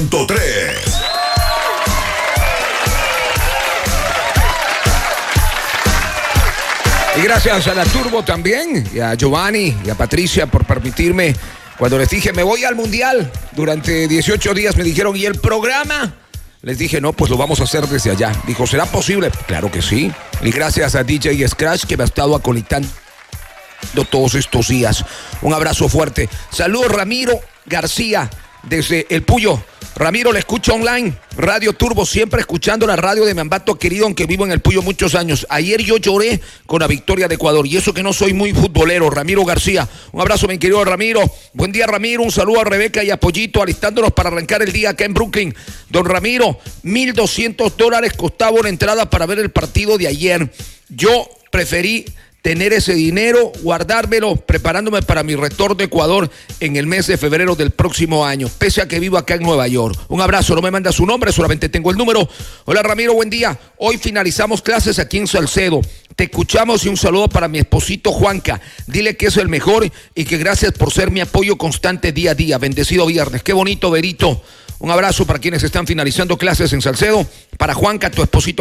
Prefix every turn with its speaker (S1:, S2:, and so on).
S1: 100.3.
S2: Y gracias a la Turbo también, y a Giovanni y a Patricia por permitirme, cuando les dije me voy al Mundial, durante 18 días me dijeron, ¿y el programa? Les dije, no, pues lo vamos a hacer desde allá. Dijo, ¿será posible? Claro que sí. Y gracias a DJ Scratch que me ha estado acolitando todos estos días. Un abrazo fuerte. Saludos Ramiro García desde El Puyo. Ramiro, le escucho online, Radio Turbo, siempre escuchando la radio de mi ambato querido, aunque vivo en El Puyo muchos años. Ayer yo lloré con la victoria de Ecuador, y eso que no soy muy futbolero. Ramiro García, un abrazo mi querido Ramiro. Buen día Ramiro, un saludo a Rebeca y a Pollito, alistándonos para arrancar el día acá en Brooklyn. Don Ramiro, $1,200 costaba una entrada para ver el partido de ayer. Yo preferí tener ese dinero, guardármelo, preparándome para mi retorno a Ecuador en el mes de febrero del próximo año, pese a que vivo acá en Nueva York. Un abrazo, no me manda su nombre, solamente tengo el número. Hola Ramiro, buen día. Hoy finalizamos clases aquí en Salcedo. Te escuchamos y un saludo para mi esposito Juanca. Dile que es el mejor y que gracias por ser mi apoyo constante día a día. Bendecido viernes. Qué bonito, Berito. Un abrazo para quienes están finalizando clases en Salcedo. Para Juanca, tu esposito